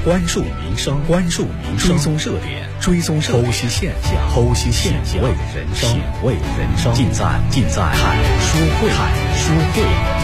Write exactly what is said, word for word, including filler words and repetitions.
关注民生，关注民生，追踪热点，追踪热点，剖析现象，剖析现象，为人生，为人生，尽在尽在看书会，看书会。